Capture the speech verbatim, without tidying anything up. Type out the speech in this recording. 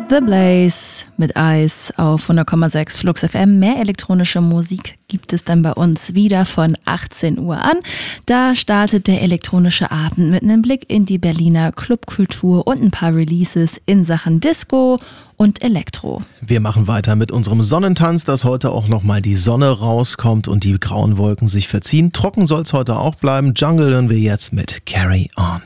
The Blaze mit Eis auf hundert Komma sechs Flux F M. Mehr elektronische Musik gibt es dann bei uns wieder von achtzehn Uhr an. Da startet der elektronische Abend mit einem Blick in die Berliner Clubkultur und ein paar Releases in Sachen Disco und Elektro. Wir machen weiter mit unserem Sonnentanz, dass heute auch nochmal die Sonne rauskommt und die grauen Wolken sich verziehen. Trocken soll es heute auch bleiben. Jungle hören wir jetzt mit Carry On.